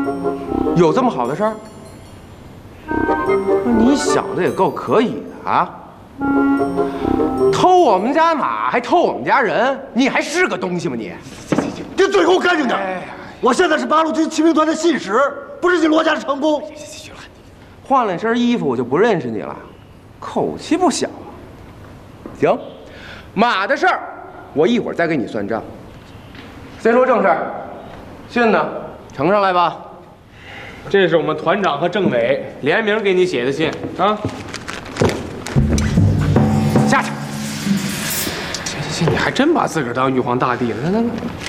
有这么好的事儿？你小子也够可以的啊！偷我们家马，还偷我们家人，你还是个东西吗你？ 你嘴给我干净点！我现在是八路军骑兵团的信使，不是你罗家的长工。 行了，换了身衣服我就不认识你了，口气不小啊！行，马的事儿我一会儿再给你算账。先说正事儿，信呢，呈上来吧。 这是我们团长和政委联名给你写的信啊。 下去。 行，你还真把自个儿当玉皇大帝了？来。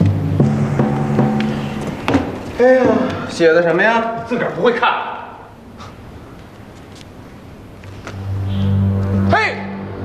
哎呀，写的什么呀？ 自个儿不会看。嘿，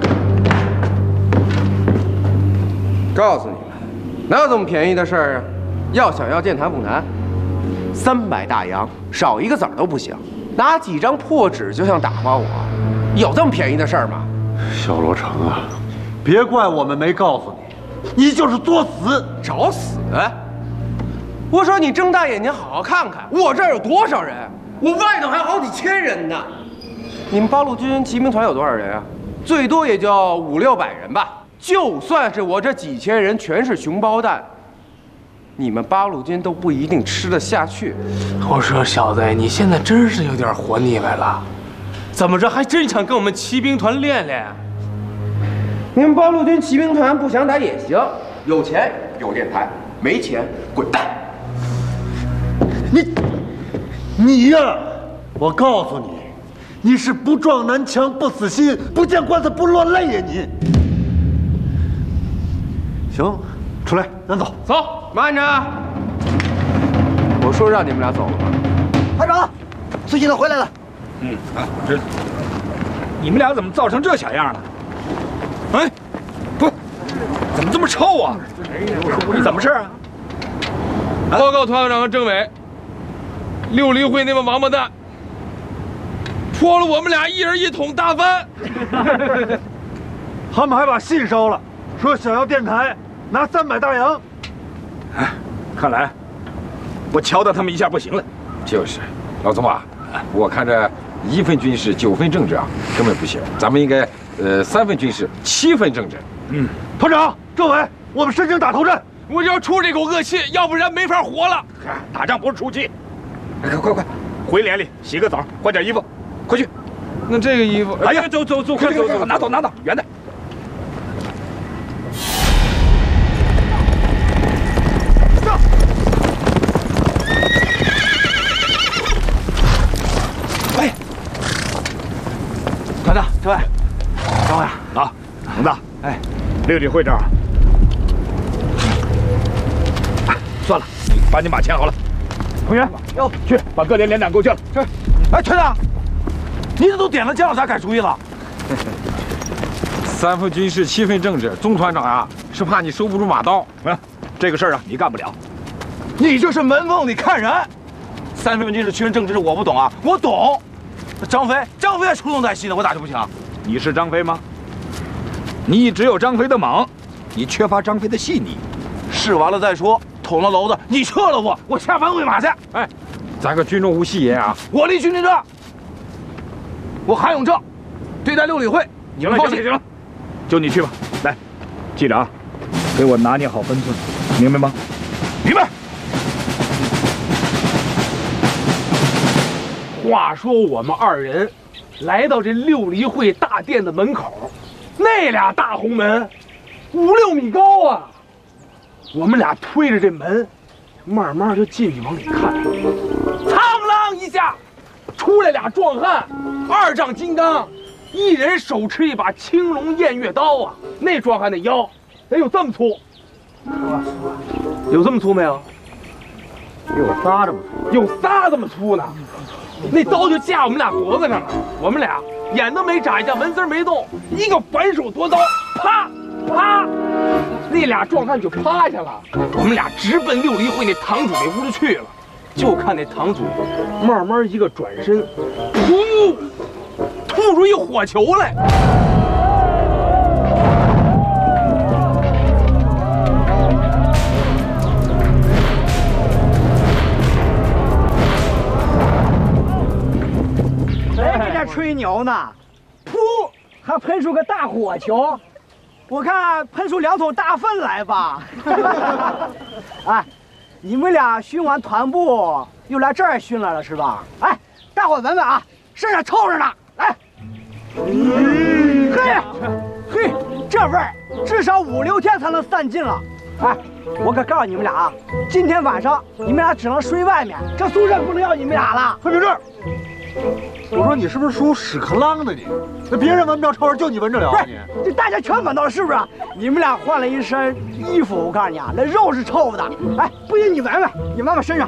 告诉你们，哪有这么便宜的事儿啊？要想要健谈不难，300大洋，少一个子儿都不行。拿几张破纸就想打发我，有这么便宜的事儿吗？ 小罗成啊，别怪我们没告诉你，你就是作死， 找死！我说你睁大眼睛好好看看，我这儿有多少人？我外头还有好几千人呢。你们八路军骑兵团有多少人啊？最多也就500-600人吧。就算是我这几千人全是熊包蛋，你们八路军都不一定吃得下去。 我说小子，你现在真是有点活腻歪了，怎么着还真想跟我们骑兵团练练？ 你们八路军骑兵团不想打也行，有钱有电台，没钱滚蛋！ 你呀，我告诉你，你是不撞南墙不死心，不见棺材不落泪呀你。行，出来，咱走。 走， 慢着！我说让你们俩走了吗？ 排长，孙先生回来了。 这你们俩怎么造成这小样了？哎，不，怎么这么臭啊？你怎么事啊？ 报告团长和政委，6里会那帮王八蛋泼了我们俩一人1桶大翻。 他们还把信烧了，说想要电台，拿300大洋。 哎，看来我敲打他们一下不行了。 就是，老总啊，我看这1分军事9分政治啊，根本不行。咱们应该3分军事7分政治。 团长、政委，我们申请打头阵。 我就要出这口恶气，要不然没法活了。 打仗不是出气。快，回连里洗个澡，换件衣服，快去。 那这个衣服， 哎呀，走，快走，拿走，远点。 哎，团长、政委，等会儿啊，恒子， 哎 6里会这儿。算了，把你马牵好了。同学，去把各连连长给我叫来。 是。哎，团长，你这都点了将，咋改主意了 3分军事7分政治，钟团长啊，是怕你收不住马刀。 这个事儿啊，你干不了。 你这是门缝里看人。3分军事7分政治我不懂啊，我懂。张飞也出动在西的，我咋就不行？ 你是张飞吗？你只有张飞的猛，你缺乏张飞的细腻。 试完了再说。捅了娄子，你撤了我下班喂马去。 哎，咱可军中无戏言啊！ 我立军令状。我韩永正对待6里会，你们放心。 行了，就你去吧。来，记着啊，给我拿捏好分寸，明白吗？ 明白。 话说我们2人来到这6里会大殿的门口，那俩大红门5-6米高啊！我们俩推着这门，慢慢就进去往里看。苍啷一下，出来俩壮汉，2丈金刚，一人手持一把青龙偃月刀啊！那壮汉那腰得有这么粗，有这么粗没有？ 有仨这么粗， 有仨这么粗呢。那刀就架我们俩脖子上了，我们俩眼都没眨一下，纹丝没动，一个反手夺刀，啪！那俩壮汉就趴下了，我们俩直奔6里会那堂主那屋就去了。就看那堂主慢慢一个转身，噗，吐出一火球来。 吹牛呢，噗，还喷出个大火球，我看喷出2桶大粪来吧。哎，你们俩训完团部又来这儿训来了是吧？哎，大伙闻闻啊，身上臭着呢，来。嘿，这味儿至少5、6天才能散尽了。哎，我可告诉你们俩啊，今天晚上你们俩只能睡外面，这宿舍不能要你们俩了。 回明志，我说你是不是属屎壳郎的你？那别人闻不着臭味，就你闻着了啊你？ 这大家全闻到了是不是？你们俩换了一身衣服，我告诉你啊，那肉是臭的。哎，不行，你闻闻，你闻闻身上。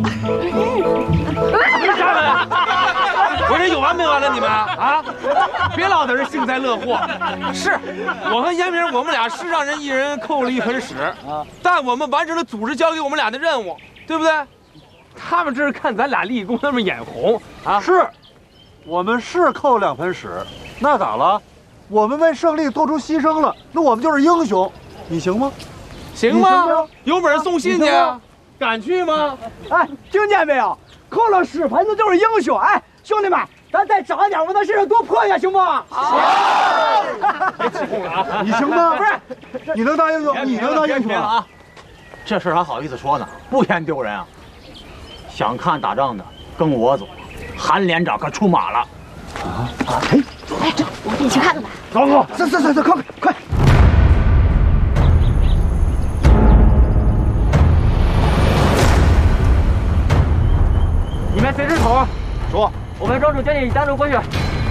别瞎闻！我这有完没完了你们啊？别老在这幸灾乐祸。是我和严明，我们俩是让人一人扣了1盆屎啊，但我们完成了组织交给我们俩的任务，对不对？他们这是看咱俩立功，他们眼红啊。 是，我们是扣了2盆屎，那咋了？我们为胜利做出牺牲了，那我们就是英雄，你行吗？ 行吗？有本事送信去啊！敢去吗？ 哎，听见没有？扣了屎盆子就是英雄！哎，兄弟们，咱再长一点，往他身上多泼一下，行不？ 好。别起哄了啊！ 你行吗？ 不是， 你能当英雄？你能当英雄啊？这事还好意思说呢？不嫌丢人啊！想看打仗的跟我走，韩连长可出马了。 哎，走，我跟你去看看吧。 走，快！ 你们随时走， 说， 我们庄主叫你单独过去。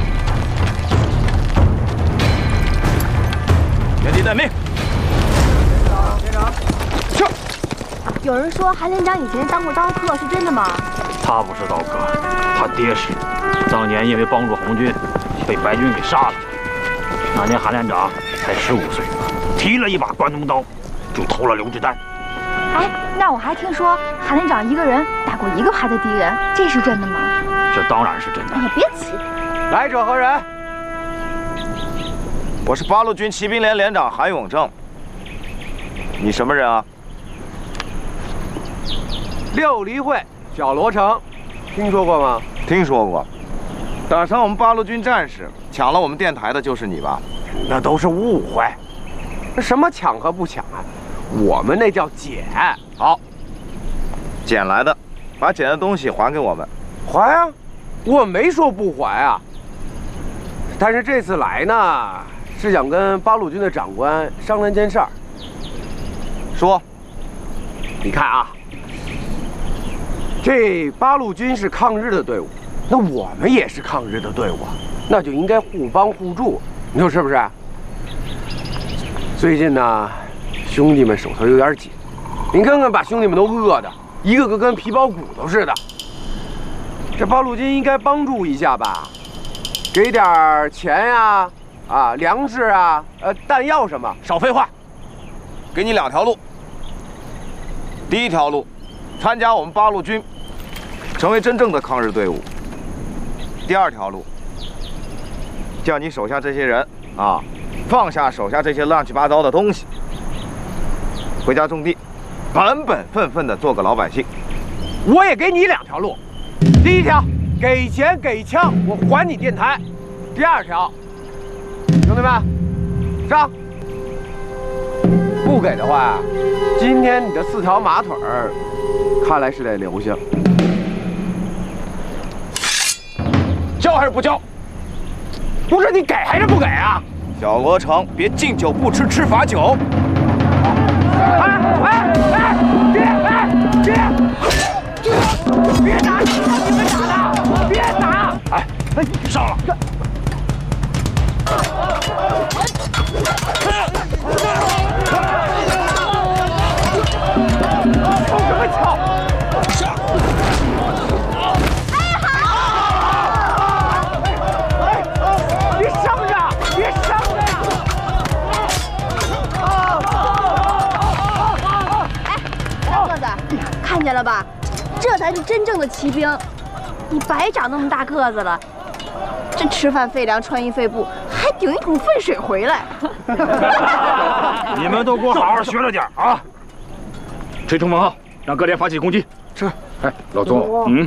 原地待命。 连长， 去。有人说韩连长以前当过刀客，是真的吗？ 他不是刀客，他爹是。当年因为帮助红军，被白军给杀了。那年韩连长才15岁，提了一把关东刀，就投了刘志丹。 哎，那我还听说韩连长一个人打过1个排的敌人，这是真的吗？ 这当然是真的。 哎呀，别急。 来者何人？我是8路军骑兵连连长韩永正。你什么人啊 ？6离会，小罗城，听说过吗？ 听说过。打伤我们8路军战士，抢了我们电台的就是你吧？ 那都是误会。什么抢和不抢啊？我们那叫捡。 好，捡来的，把捡的东西还给我们。 还啊，我没说不还啊。但是这次来呢，是想跟8路军的长官商量件事儿。 说， 你看啊，这8路军是抗日的队伍，那我们也是抗日的队伍，那就应该互帮互助，你说是不是？最近呢，兄弟们手头有点紧，您看看把兄弟们都饿的一个个跟皮包骨头似的。这8路军应该帮助一下吧，给点钱呀，粮食啊，弹药什么。 少废话，给你2条路。第一条路，参加我们8路军，成为真正的抗日队伍。第2条路，叫你手下这些人啊，放下手下这些乱七八糟的东西，回家种地，本本分分的做个老百姓。 我也给你2条路，第1条，给钱给枪，我还你电台；第2条，兄弟们，上！不给的话，今天你的4条马腿儿，看来是得留下。交还是不交？不是你给还是不给啊？ 小罗成，别敬酒不吃吃罚酒。 别打！你们打的，别打！ 哎，上了！ 冲什么抢？别伤着，别伤着呀！ 大个子，看见了吧？这才是真正的骑兵。你白长那么大个子了，这吃饭费粮，穿衣费布，还顶一桶粪水回来。 你们都给我好好学着点啊！吹冲锋号，让各连发起攻击。 是。哎，老总，